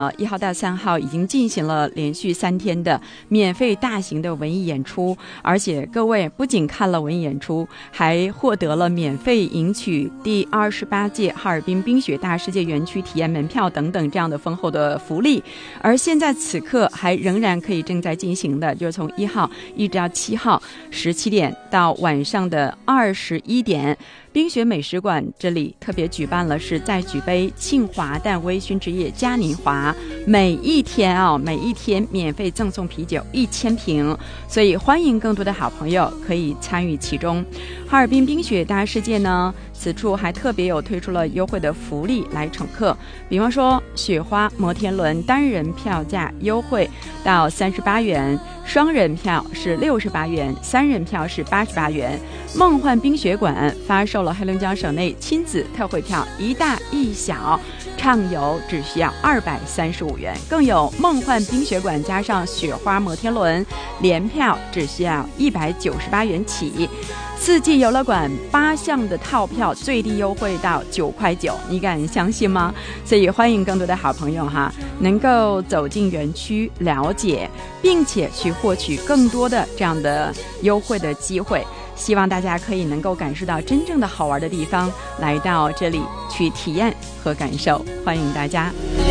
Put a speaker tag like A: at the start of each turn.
A: 1号到3号已经进行了连续3天的免费大型的文艺演出，而且各位不仅看了文艺演出，还获得了免费迎取第28届哈尔滨冰雪大世界园区体验门票等等这样的丰厚的福利。而现在此刻还仍然可以正在进行的，就是从1号一直到7号17点到晚上的21点，冰雪美食馆这里特别举办了是再举杯庆华诞微醺之夜嘉年华，每一天免费赠送啤酒1000瓶，所以欢迎更多的好朋友可以参与其中。哈尔滨冰雪大世界呢，此处还特别有推出了优惠的福利来乘客，比方说雪花摩天轮单人票价优惠到38元，双人票是68元，3人票是88元。梦幻冰雪馆发售了黑龙江省内亲子特惠票1大1小，畅游只需要235元，更有梦幻冰雪馆加上雪花摩天轮联票只需要198元起。四季游乐馆8项的套票最低优惠到9块9，你敢相信吗？所以欢迎更多的好朋友能够走进园区了解，并且去获取更多的这样的优惠的机会。希望大家可以能够感受到真正的好玩的地方，来到这里去体验和感受，欢迎大家。